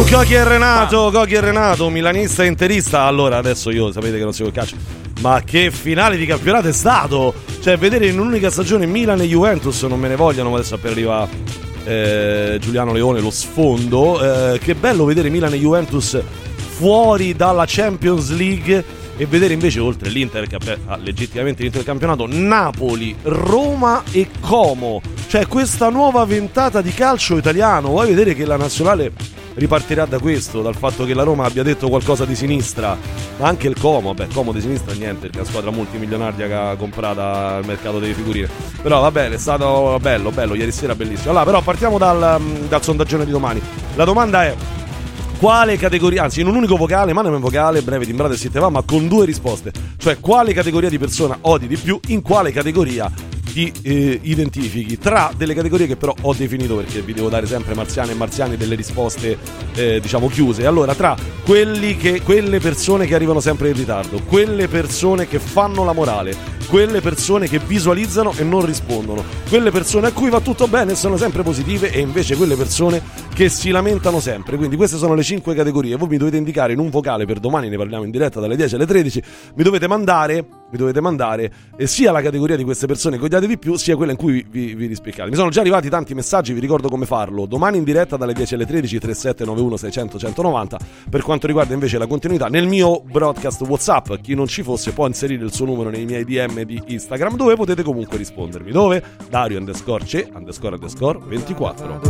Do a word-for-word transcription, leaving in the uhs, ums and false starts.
Goghi e Renato, Goghi e Renato, milanista e interista. Allora, adesso io sapete che non seguo il calcio, ma che finale di campionato è stato? Cioè, vedere in un'unica stagione Milan e Juventus, non me ne vogliono, ma adesso appena arriva eh, Giuliano Leone, lo sfondo. Eh, che bello vedere Milan e Juventus fuori dalla Champions League e vedere invece, oltre l'Inter che ha legittimamente vinto il campionato, Napoli, Roma e Como. Cioè, questa nuova ventata di calcio italiano. Vuoi vedere che la nazionale ripartirà da questo, dal fatto che la Roma abbia detto qualcosa di sinistra, ma anche il Como, vabbè, Como di sinistra niente, perché è una squadra multimilionaria che ha comprata al mercato delle figurine. Però va bene, è stato bello, bello, ieri sera bellissimo. Allora, però partiamo dal, dal sondaggione di domani. La domanda è: quale categoria, anzi in un unico vocale, ma non in vocale, breve, timbrato e si te va, ma con due risposte. Cioè, quale categoria di persona odi di più, in quale categoria ti eh, identifichi, tra delle categorie che però ho definito, perché vi devo dare sempre marziani e marziani delle risposte eh, diciamo chiuse. Allora, tra quelli che, quelle persone che arrivano sempre in ritardo, quelle persone che fanno la morale, quelle persone che visualizzano e non rispondono, quelle persone a cui va tutto bene e sono sempre positive, e invece quelle persone che si lamentano sempre. Quindi queste sono le cinque categorie. Voi mi dovete indicare in un vocale, per domani ne parliamo in diretta dalle dieci alle tredici, mi dovete mandare mi dovete mandare eh, sia la categoria di queste persone che odiate di più, sia quella in cui vi, vi rispecchiate. Mi sono già arrivati tanti messaggi, vi ricordo come farlo: domani in diretta dalle dieci alle tredici, tre sette nove uno sei zero zero uno zero nove zero. Per quanto riguarda invece la continuità, nel mio broadcast WhatsApp, chi non ci fosse può inserire il suo numero nei miei D M di Instagram, dove potete comunque rispondermi. Dove? Dario underscore ce underscore underscore ventiquattro.